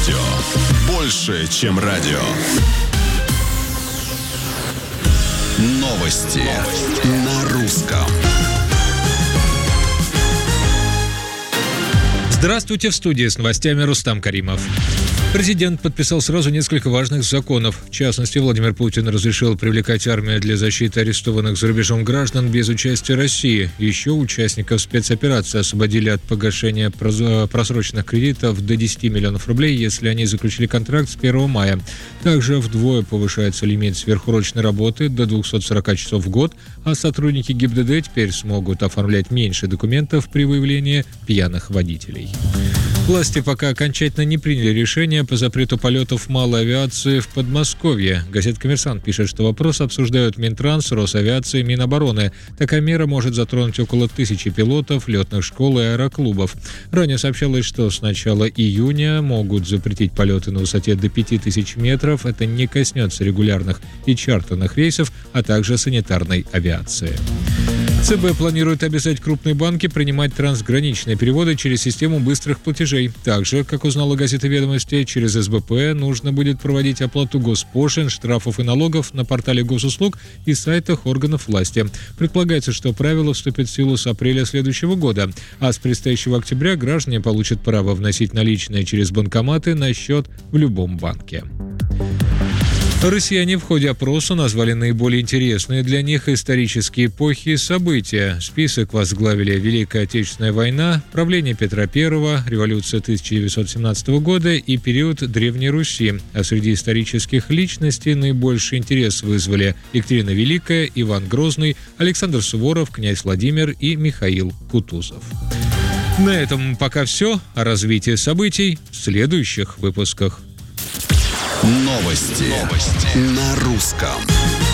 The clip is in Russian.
Больше, чем радио. Новости на русском. Здравствуйте, в студии с новостями Рустам Каримов. Президент подписал сразу несколько важных законов. В частности, Владимир Путин разрешил привлекать армию для защиты арестованных за рубежом граждан без участия России. Еще участников спецоперации освободили от погашения просроченных кредитов до 10 миллионов рублей, если они заключили контракт с 1 мая. Также вдвое повышается лимит сверхурочной работы до 240 часов в год, а сотрудники ГИБДД теперь смогут оформлять меньше документов при выявлении пьяных водителей. Власти пока окончательно не приняли решение по запрету полетов малой авиации в Подмосковье. Газета «Коммерсант» пишет, что вопрос обсуждают Минтранс, Росавиация и Минобороны. Такая мера может затронуть около 1000 пилотов, летных школ и аэроклубов. Ранее сообщалось, что с начала июня могут запретить полеты на высоте до 5000 метров. Это не коснется регулярных и чартерных рейсов, а также санитарной авиации. ЦБ планирует обязать крупные банки принимать трансграничные переводы через систему быстрых платежей. Также, как узнала газета «Ведомости», через СБП нужно будет проводить оплату госпошлин, штрафов и налогов на портале госуслуг и сайтах органов власти. Предполагается, что правило вступит в силу с апреля следующего года, а с предстоящего октября граждане получат право вносить наличные через банкоматы на счет в любом банке. Россияне в ходе опроса назвали наиболее интересные для них исторические эпохи и события. Список возглавили Великая Отечественная война, правление Петра I, революция 1917 года и период Древней Руси. А среди исторических личностей наибольший интерес вызвали Екатерина Великая, Иван Грозный, Александр Суворов, князь Владимир и Михаил Кутузов. На этом пока все. О развитии событий в следующих выпусках. Новости на русском.